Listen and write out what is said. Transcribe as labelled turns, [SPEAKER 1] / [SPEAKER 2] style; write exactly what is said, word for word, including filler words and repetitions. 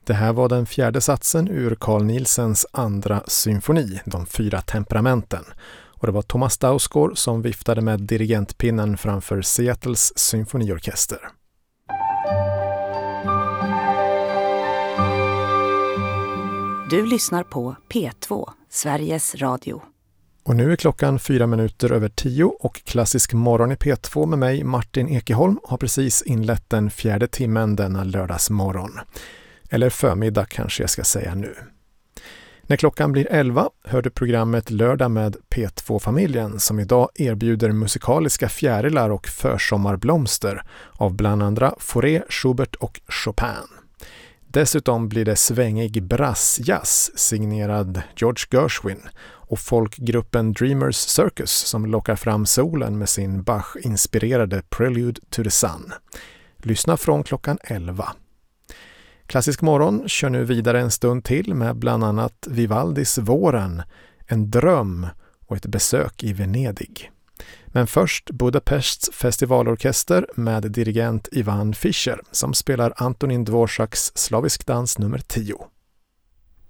[SPEAKER 1] Det här var den fjärde satsen ur Carl Nielsens andra symfoni, De fyra temperamenten. Och det var Thomas Dausgaard som viftade med dirigentpinnen framför Seattles symfoniorkester.
[SPEAKER 2] Du lyssnar på P två, Sveriges Radio.
[SPEAKER 1] Och nu är klockan fyra minuter över tio och Klassisk morgon i P två med mig, Martin Ekeholm, har precis inlett den fjärde timmen denna lördagsmorgon. Eller förmiddag kanske jag ska säga nu. När klockan blir elva hör du programmet Lördag med P två-familjen som idag erbjuder musikaliska fjärilar och försommarblomster av bland andra Fauré, Schubert och Chopin. Dessutom blir det svängig brassjazz signerad George Gershwin och folkgruppen Dreamers Circus som lockar fram solen med sin Bach-inspirerade Prelude to the Sun. Lyssna från klockan elva. Klassisk morgon kör nu vidare en stund till med bland annat Vivaldis Våren, En dröm och ett besök i Venedig. Men först Budapests festivalorkester med dirigent Ivan Fischer som spelar Antonin Dvoraks Slavisk dans nummer tio.